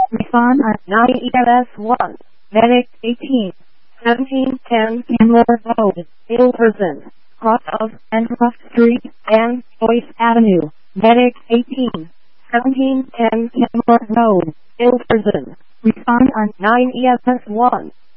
Respond on 9 EMS1. Medic 18. 1710 Kenmore Road, Ilverston. Cross of Ancroft Street and Joyce Avenue. Medic 18. 1710 Kenmore Road, Ilverston. Respond on 9 EMS1.